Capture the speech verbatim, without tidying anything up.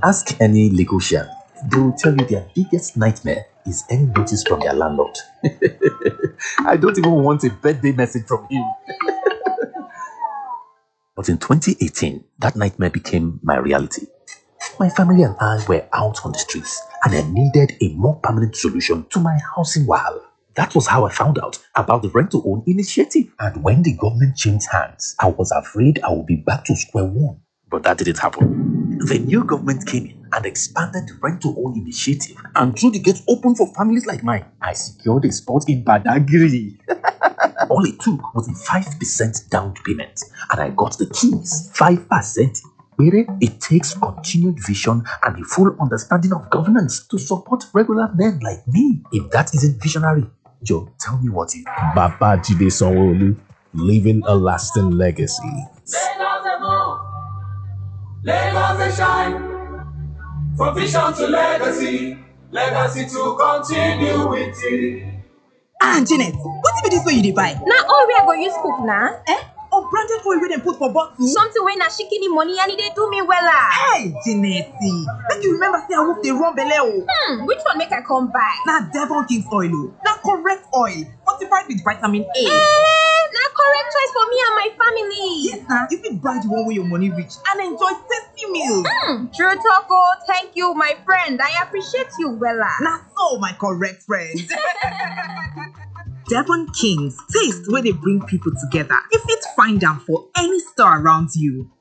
Ask any legal shark. They will tell you their biggest nightmare is any notice from their landlord. I don't even want a birthday message from him. But in twenty eighteen, that nightmare became my reality. My family and I were out on the streets, and I needed a more permanent solution to my housing wahala. That was how I found out about the rent-to-own initiative. And when the government changed hands, I was afraid I would be back to square one. But that didn't happen. The new government came in and expanded the rent-to-own initiative, and threw the gates open for families like mine. I secured a spot in Badagry. All it took was a five percent down payment, and I got the keys. five percent. It takes continued vision and a full understanding of governance to support regular men like me. If that isn't visionary, Joe, tell me what is. Babajide Sanwo-Olu, leaving a lasting legacy. Lagos they shine. From vision to legacy, legacy to continue with it. Ah, Janet, what be this way you dey buy? Na all we are going to use cook na. Eh? Unbranded oil wey dem put for bottle? Something wey na shikini money and e dey do me wella. Hey, Janet, make you remember say I wolf dey run belle o. Hmm, which one make I come buy? Na Devon King's oil o. Na correct oil, fortified with vitamin A. Eh, na correct choice for me and my family. Yes na, you fit buy the one wey your money reach and enjoy tasty meals. Hmm, true talk o. Thank you, my friend. I appreciate you wella. Na so, my correct friend. Devon King's, taste where they bring people together. You fit find them for any store around you.